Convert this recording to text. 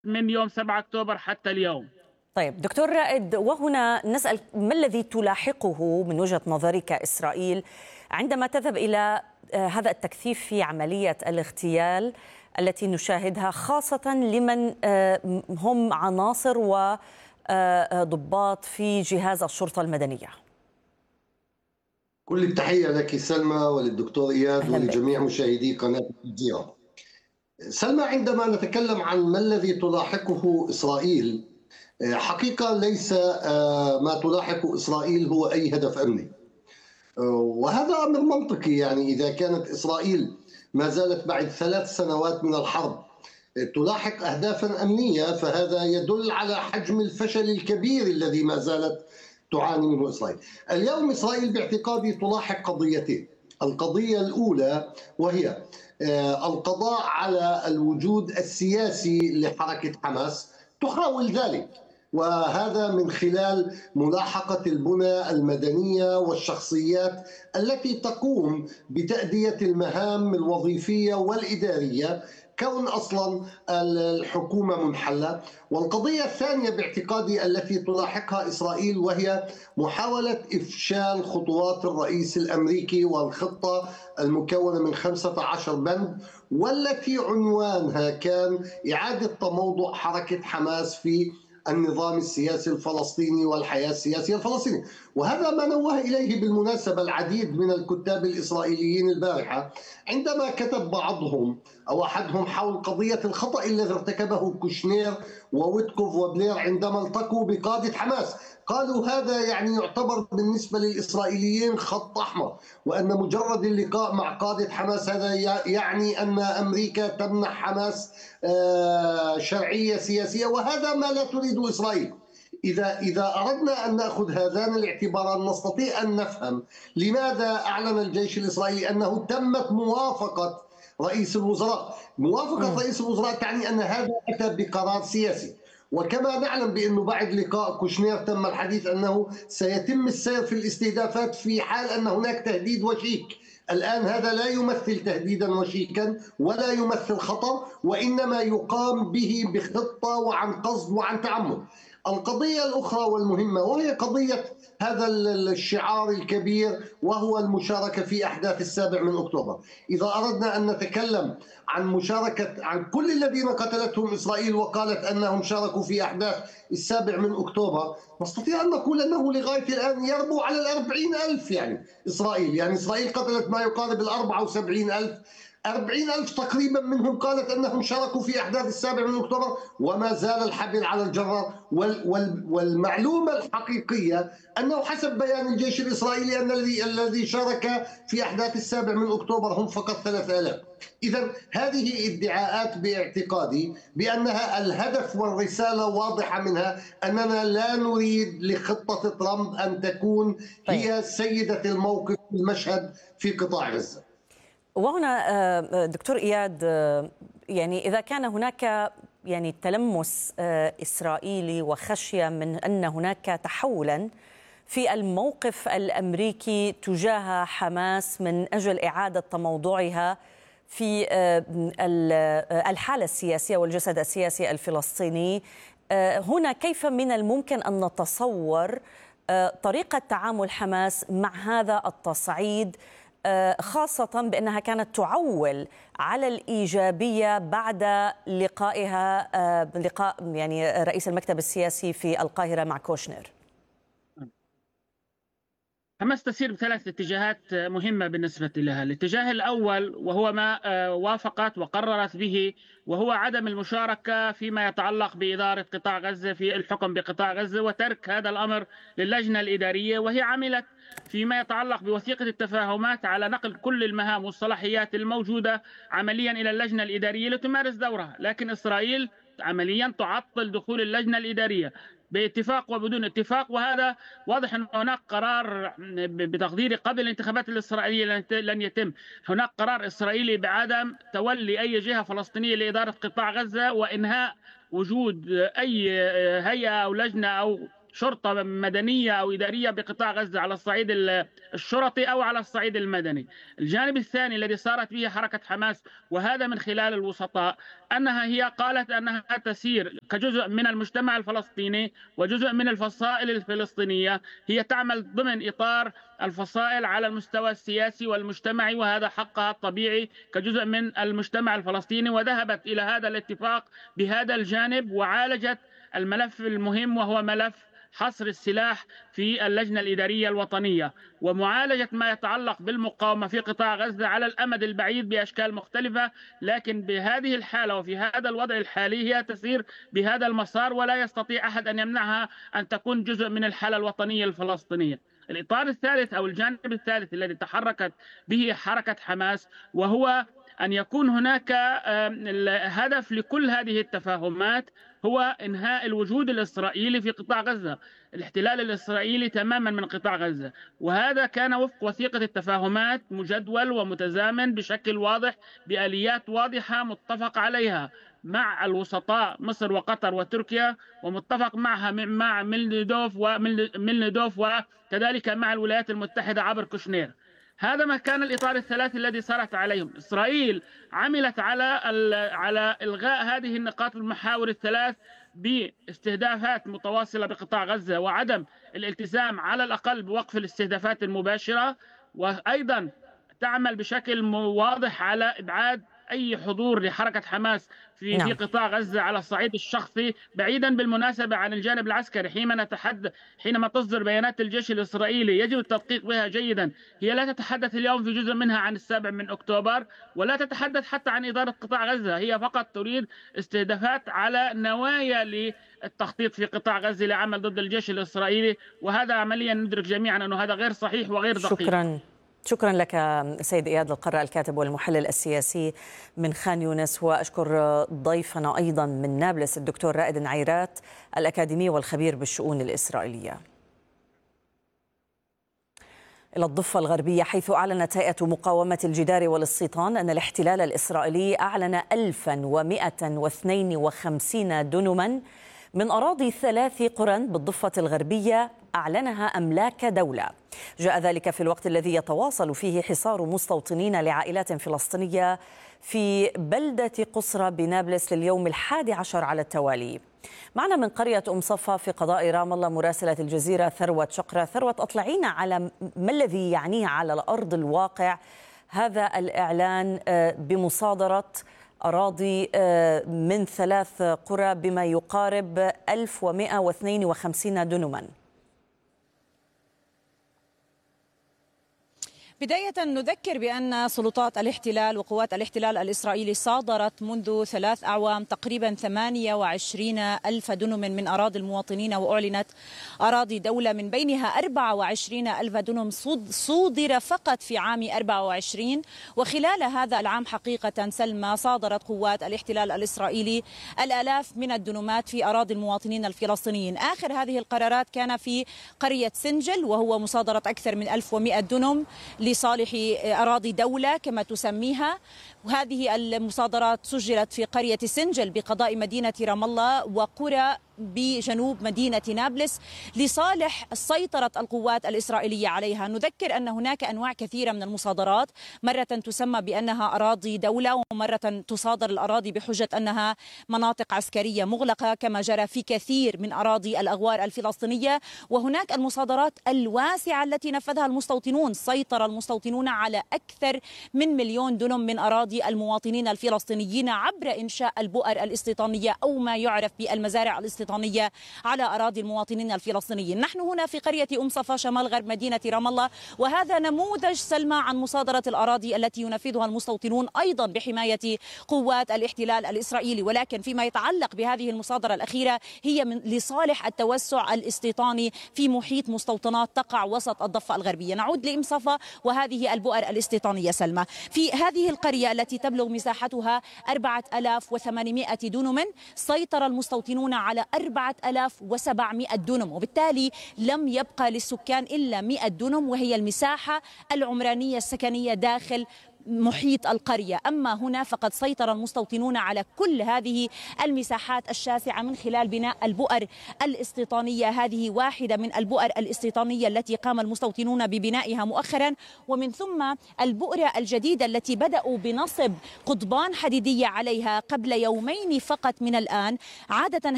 من يوم 7 أكتوبر حتى اليوم. طيب دكتور رائد، وهنا نسأل ما الذي تلاحقه من وجهة نظرك إسرائيل عندما تذهب إلى هذا التكثيف في عملية الاغتيال التي نشاهدها، خاصة لمن هم عناصر وضباط في جهاز الشرطة المدنية؟ كل التحية لك سلمى وللدكتور إياد أهلا بك. ولجميع مشاهدي قناة الجزيرة. سلمى، عندما نتكلم عن ما الذي تلاحقه إسرائيل، حقيقة ليس ما تلاحق إسرائيل هو أي هدف أمني، وهذا أمر منطقي. يعني إذا كانت إسرائيل ما زالت بعد 3 سنوات من الحرب تلاحق أهدافا أمنية، فهذا يدل على حجم الفشل الكبير الذي ما زالت تعاني منه إسرائيل. اليوم إسرائيل باعتقادي تلاحق قضيتين. القضية الأولى وهي القضاء على الوجود السياسي لحركة حماس، تحاول ذلك، وهذا من خلال ملاحقة البنى المدنية والشخصيات التي تقوم بتأدية المهام الوظيفية والإدارية، كون أصلا الحكومة منحلة. والقضية الثانية باعتقادي التي تلاحقها إسرائيل وهي محاولة إفشال خطوات الرئيس الأمريكي والخطة المكونة من 15 بند، والتي عنوانها كان إعادة تموضع حركة حماس في النظام السياسي الفلسطيني والحياة السياسية الفلسطينية. وهذا ما نوه إليه بالمناسبة العديد من الكتاب الإسرائيليين البارحة، عندما كتب بعضهم أو أحدهم حول قضية الخطأ الذي ارتكبه كوشنير وويتكوف وبلير عندما التقوا بقادة حماس. قالوا هذا يعني يعتبر بالنسبة للإسرائيليين خط أحمر، وأن مجرد اللقاء مع قادة حماس هذا يعني أن أمريكا تمنح حماس شرعية سياسية، وهذا ما لا تريده إسرائيل. إذا أردنا أن نأخذ هذان الاعتباران نستطيع أن نفهم لماذا أعلن الجيش الإسرائيلي أنه تمت موافقة رئيس الوزراء. موافقة رئيس الوزراء تعني أن هذا أتى بقرار سياسي، وكما نعلم بأنه بعد لقاء كوشنير تم الحديث أنه سيتم السير في الاستهدافات في حال أن هناك تهديد وشيك. الآن هذا لا يمثل تهديدا وشيكا ولا يمثل خطر، وإنما يقام به بخطة وعن قصد وعن تعمد. القضية الأخرى والمهمة وهي قضية هذا الشعار الكبير وهو المشاركة في أحداث 7 من أكتوبر. إذا أردنا أن نتكلم عن مشاركة عن كل الذين قتلتهم إسرائيل وقالت أنهم شاركوا في أحداث 7 من أكتوبر، نستطيع أن نقول أنه لغاية الآن يربو على 40,000. يعني إسرائيل قتلت ما يقارب 74,000. 40,000 تقريبا منهم قالت أنهم شاركوا في أحداث 7 من أكتوبر، وما زال الحبل على الجرار. والمعلومة الحقيقية أنه حسب بيان الجيش الإسرائيلي أن الذي شارك في أحداث 7 من أكتوبر هم فقط 3,000. إذا هذه ادعاءات باعتقادي بأنها الهدف والرسالة واضحة منها أننا لا نريد لخطة ترامب أن تكون هي سيدة الموقف في المشهد في قطاع غزة. وهنا دكتور إياد، يعني إذا كان هناك يعني تلمس إسرائيلي وخشية من أن هناك تحولا في الموقف الأمريكي تجاه حماس من أجل إعادة تموضعها في الحالة السياسية والجسد السياسي الفلسطيني، هنا كيف من الممكن أن نتصور طريقة تعامل حماس مع هذا التصعيد، خاصة بأنها كانت تعول على الإيجابية بعد لقائها لقاء يعني رئيس المكتب السياسي في القاهرة مع كوشنير؟ حماس تسير بثلاث اتجاهات مهمة بالنسبة لها. الاتجاه الأول وهو ما وافقت وقررت به، وهو عدم المشاركة فيما يتعلق بإدارة قطاع غزة، في الحكم بقطاع غزة، وترك هذا الأمر للجنة الإدارية. وهي عملت فيما يتعلق بوثيقة التفاهمات على نقل كل المهام والصلاحيات الموجودة عمليا إلى اللجنة الإدارية لتمارس دورها، لكن إسرائيل عمليا تعطل دخول اللجنة الإدارية باتفاق وبدون اتفاق. وهذا واضح أن هناك قرار بتقديري قبل الانتخابات الإسرائيلية لن يتم. هناك قرار إسرائيلي بعدم تولي أي جهة فلسطينية لإدارة قطاع غزة، وإنهاء وجود أي هيئة أو لجنة أو شرطة مدنية أو إدارية بقطاع غزة على الصعيد الشرطي أو على الصعيد المدني. الجانب الثاني الذي صارت به حركة حماس، وهذا من خلال الوسطاء، هي قالت أنها تسير كجزء من المجتمع الفلسطيني وجزء من الفصائل الفلسطينية، هي تعمل ضمن إطار الفصائل على المستوى السياسي والمجتمعي، وهذا حقها الطبيعي كجزء من المجتمع الفلسطيني، وذهبت إلى هذا الاتفاق بهذا الجانب وعالجت الملف المهم وهو ملف حصر السلاح في اللجنة الإدارية الوطنية، ومعالجة ما يتعلق بالمقاومة في قطاع غزة على الأمد البعيد بأشكال مختلفة. لكن بهذه الحالة وفي هذا الوضع الحالي هي تسير بهذا المسار، ولا يستطيع أحد أن يمنعها أن تكون جزء من الحالة الوطنية الفلسطينية. الإطار الثالث أو الجانب الثالث الذي تحركت به حركة حماس، وهو أن يكون هناك هدف لكل هذه التفاهمات، هو إنهاء الوجود الإسرائيلي في قطاع غزة، الاحتلال الإسرائيلي تماما من قطاع غزة. وهذا كان وفق وثيقة التفاهمات، مجدول ومتزامن بشكل واضح بآليات واضحة متفق عليها مع الوسطاء مصر وقطر وتركيا، ومتفق معها مع ميلندوف وكذلك مع الولايات المتحدة عبر كوشنير. هذا ما كان الإطار الثلاثي الذي سارت عليهم. إسرائيل عملت على إلغاء هذه النقاط المحاور الثلاث باستهدافات متواصلة بقطاع غزة، وعدم الالتزام على الأقل بوقف الاستهدافات المباشرة، وأيضا تعمل بشكل واضح على إبعاد أي حضور لحركة حماس في قطاع غزة على الصعيد الشخصي، بعيدا بالمناسبة عن الجانب العسكري. حينما تصدر بيانات الجيش الإسرائيلي يجب التدقيق بها جيدا، هي لا تتحدث اليوم في جزء منها عن 7 أكتوبر، ولا تتحدث حتى عن إدارة قطاع غزة، هي فقط تريد استهدافات على نوايا للتخطيط في قطاع غزة لعمل ضد الجيش الإسرائيلي، وهذا عمليا ندرك جميعا أنه هذا غير صحيح وغير دقيق. شكرا لك سيد إياد القرة، الكاتب والمحلل السياسي من خان يونس، وأشكر ضيفنا أيضا من نابلس الدكتور رائد نعيرات الأكاديمي والخبير بالشؤون الإسرائيلية. إلى الضفة الغربية، حيث أعلنت هيئة مقاومة الجدار والاستيطان أن الاحتلال الإسرائيلي أعلن 1152 دنما من أراضي 3 قرى بالضفة الغربية أعلنها أملاك دولة. جاء ذلك في الوقت الذي يتواصل فيه حصار مستوطنين لعائلات فلسطينية في بلدة قصرة بنابلس لليوم 11 على التوالي. معنا من قرية صفا في قضاء رام الله مراسلة الجزيرة ثروة شقرة. ثروة، أطلعينا على ما الذي يعنيه على الأرض الواقع هذا الإعلان بمصادرة أراضي من 3 قرى بما يقارب 1152 دنما. بداية نذكر بأن سلطات الاحتلال وقوات الاحتلال الإسرائيلي صادرت منذ 3 أعوام تقريبا 28 ألف دنم من أراضي المواطنين، وأعلنت أراضي دولة من بينها 24 ألف دنم صودر فقط في عام 24. وخلال هذا العام حقيقة سلمى صادرت قوات الاحتلال الإسرائيلي الآلاف من الدنمات في أراضي المواطنين الفلسطينيين. آخر هذه القرارات كان في قرية سنجل، وهو مصادرة أكثر من 1100 دنم لصالح أراضي دولة كما تسميها. وهذه المصادرات سجلت في قرية سنجل بقضاء مدينة رام الله وقرى بجنوب مدينة نابلس لصالح سيطرة القوات الإسرائيلية عليها. نذكر أن هناك أنواع كثيرة من المصادرات، مرة تسمى بأنها أراضي دولة، ومرة تصادر الأراضي بحجة أنها مناطق عسكرية مغلقة كما جرى في كثير من أراضي الأغوار الفلسطينية. وهناك المصادرات الواسعة التي نفذها المستوطنون. سيطر المستوطنون على أكثر من 1,000,000 دنم من أراضي المواطنين الفلسطينيين عبر إنشاء البؤر الاستيطانية أو ما يعرف بالمزارع الاستيطانية على أراضي المواطنين الفلسطينيين. نحن هنا في قرية صفا شمال غرب مدينة رام الله، وهذا نموذج سلمى عن مصادرة الأراضي التي ينفذها المستوطنون أيضا بحماية قوات الاحتلال الإسرائيلي. ولكن فيما يتعلق بهذه المصادرة الأخيرة هي لصالح التوسع الاستيطاني في محيط مستوطنات تقع وسط الضفة الغربية. نعود صفا وهذه البؤر الاستيطانية سلمى. في هذه القرية التي تبلغ مساحتها 4800 دنم سيطر المستوطنون على 4700 دنم، وبالتالي لم يبقى للسكان إلا 100 دنم، وهي المساحة العمرانية السكنية داخل محيط القرية. أما هنا فقد سيطر المستوطنون على كل هذه المساحات الشاسعة من خلال بناء البؤر الاستيطانية. هذه واحدة من البؤر الاستيطانية التي قام المستوطنون ببنائها مؤخرا، ومن ثم البؤرة الجديدة التي بدأوا بنصب قضبان حديدية عليها قبل يومين فقط من الآن. عادة